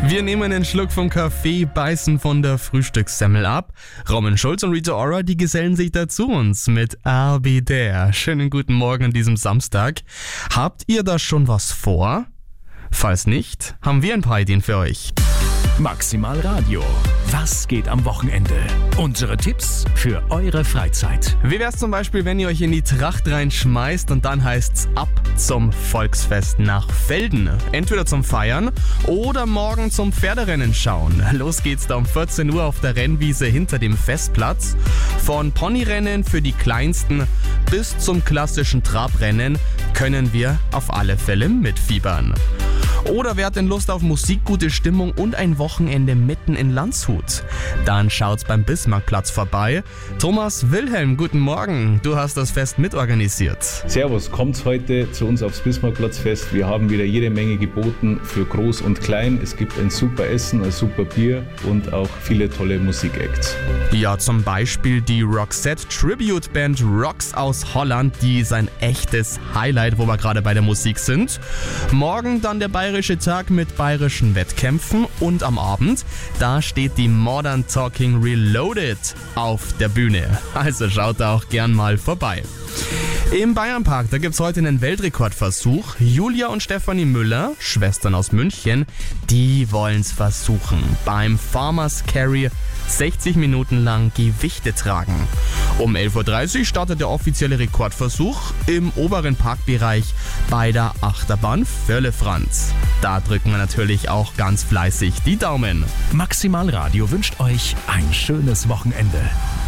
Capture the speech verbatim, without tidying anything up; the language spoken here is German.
Wir nehmen einen Schluck vom Kaffee, beißen von der Frühstückssemmel ab. Roman Schulz und Rita Ora, die gesellen sich dazu uns mit I'll Be There. Schönen guten Morgen an diesem Samstag. Habt ihr da schon was vor? Falls nicht, haben wir ein paar Ideen für euch. Maximal Radio. Was geht am Wochenende? Unsere Tipps für eure Freizeit. Wie wär's zum Beispiel, wenn ihr euch in die Tracht reinschmeißt und dann heißt's ab zum Volksfest nach Velden? Entweder zum Feiern oder morgen zum Pferderennen schauen. Los geht's da um vierzehn Uhr auf der Rennwiese hinter dem Festplatz. Von Ponyrennen für die Kleinsten bis zum klassischen Trabrennen können wir auf alle Fälle mitfiebern. Oder wer hat denn Lust auf Musik, gute Stimmung und ein Wochenende mitten in Landshut? Dann schaut's beim Bismarckplatz vorbei. Thomas Wilhelm, guten Morgen. Du hast das Fest mitorganisiert. Servus, kommt heute zu uns aufs Bismarckplatzfest. Wir haben wieder jede Menge geboten für Groß und Klein. Es gibt ein super Essen, ein super Bier und auch viele tolle Musikacts. Ja, zum Beispiel die Roxette Tribute Band Rocks aus Holland. Die ist ein echtes Highlight, wo wir gerade bei der Musik sind. Morgen dann der Bayerische Tag mit bayerischen Wettkämpfen und am Abend, da steht die Modern Talking Reloaded auf der Bühne. Also schaut da auch gern mal vorbei. Im Bayernpark, da gibt's heute einen Weltrekordversuch. Julia und Stefanie Müller, Schwestern aus München, die wollen's versuchen. Beim Farmers Carry sechzig Minuten lang Gewichte tragen. Um elf Uhr dreißig startet der offizielle Rekordversuch im oberen Parkbereich bei der Achterbahn Völefranz. Da drücken wir natürlich auch ganz fleißig die Daumen. Maximal Radio wünscht euch ein schönes Wochenende.